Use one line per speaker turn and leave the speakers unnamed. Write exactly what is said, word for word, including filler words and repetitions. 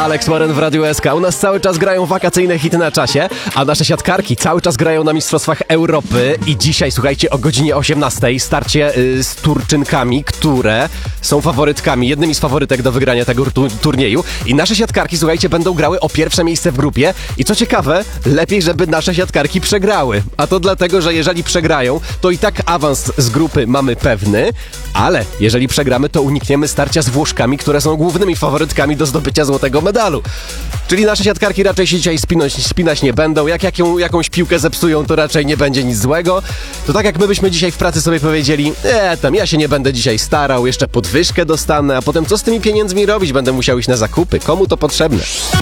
Alex Warren w Radiu S K. U nas cały czas grają wakacyjne hity na czasie, a nasze siatkarki cały czas grają na Mistrzostwach Europy i dzisiaj, słuchajcie, o godzinie osiemnastej starcie y, z Turczynkami, które są faworytkami, jednymi z faworytek do wygrania tego tu- turnieju i nasze siatkarki, słuchajcie, będą grały o pierwsze miejsce w grupie i co ciekawe, lepiej, żeby nasze siatkarki przegrały, a to dlatego, że jeżeli przegrają, to i tak awans z grupy mamy pewny, ale jeżeli przegramy, to unikniemy starcia z Włoszkami, które są głównymi faworytkami do zdobycia złotego medalu. Czyli nasze siatkarki raczej się dzisiaj spinać, spinać nie będą. Jak jaką, jakąś piłkę zepsują, to raczej nie będzie nic złego. To tak jak my byśmy dzisiaj w pracy sobie powiedzieli, e, tam ja się nie będę dzisiaj starał, jeszcze podwyżkę dostanę, a potem co z tymi pieniędzmi robić? Będę musiał iść na zakupy. Komu to potrzebne?